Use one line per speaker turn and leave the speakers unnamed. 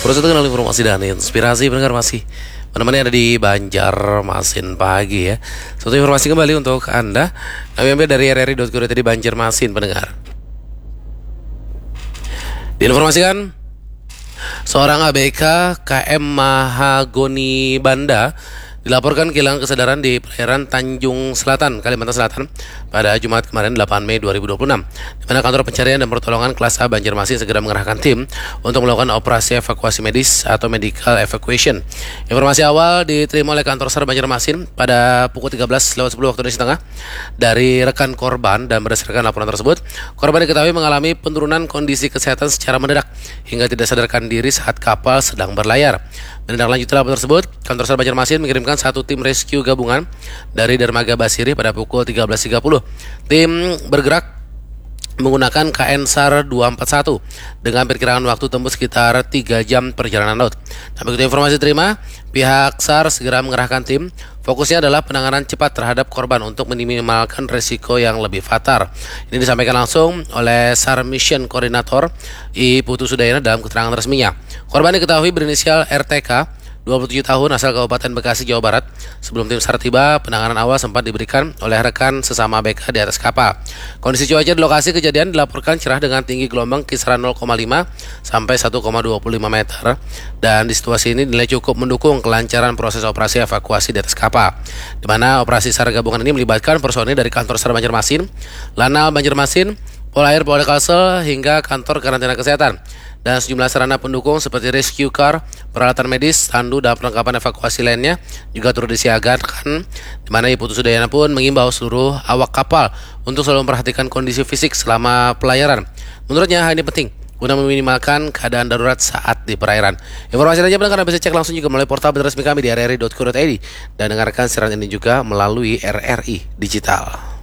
Proses kenal informasi dan inspirasi pendengar masih menemani ada di Banjarmasin pagi ya. Suatu informasi kembali untuk Anda. Kami ambil dari rri.co.id Banjarmasin pendengar. Diinformasikan seorang ABK KM Mahagoni Banda dilaporkan kehilangan kesadaran di perairan Tanjung Selatan, Kalimantan Selatan pada Jumat kemarin 8 Mei 2026, di mana kantor pencarian dan pertolongan kelas A Banjarmasin segera mengerahkan tim untuk melakukan operasi evakuasi medis atau medical evacuation. Informasi awal diterima oleh kantor SAR Banjarmasin pada pukul 13.10 waktu Indonesia Tengah dari rekan korban, dan berdasarkan laporan tersebut, korban diketahui mengalami penurunan kondisi kesehatan secara mendadak hingga tidak sadarkan diri saat kapal sedang berlayar. Menindaklanjuti laporan tersebut, kantor SAR Banjarmasin mengirimkan satu tim rescue gabungan dari Dermaga Basiri pada pukul 13.30. Tim bergerak menggunakan KN SAR 241 dengan perkiraan waktu tempuh sekitar 3 jam perjalanan laut. Nah, begitu informasi terima, pihak SAR segera mengerahkan tim. Fokusnya adalah penanganan cepat terhadap korban untuk meminimalkan resiko yang lebih fatal. Ini disampaikan langsung oleh SAR Mission Koordinator I Putu Sudayana dalam keterangan resminya. Korban diketahui berinisial RTK, 27 tahun, asal Kabupaten Bekasi, Jawa Barat. Sebelum tim SAR tiba, penanganan awal sempat diberikan oleh rekan sesama ABK di atas kapal. Kondisi cuaca di lokasi kejadian dilaporkan cerah dengan tinggi gelombang kisaran 0,5 sampai 1,25 meter. Dan di situasi ini dinilai cukup mendukung kelancaran proses operasi evakuasi di atas kapal, di mana operasi SAR gabungan ini melibatkan personil dari kantor SAR Banjarmasin, Lanal Banjarmasin, Polair Polda Kalsel, hingga kantor karantina kesehatan, dan sejumlah sarana pendukung seperti rescue car, peralatan medis, tandu, dan perlengkapan evakuasi lainnya juga turut disiagakan, di mana I Putu Sudayana pun mengimbau seluruh awak kapal untuk selalu memperhatikan kondisi fisik selama pelayaran. Menurutnya hal ini penting guna meminimalkan keadaan darurat saat di perairan. Informasi lainnya pendengar bisa cek langsung juga melalui portal resmi kami di rri.co.id, dan dengarkan siaran ini juga melalui RRI Digital.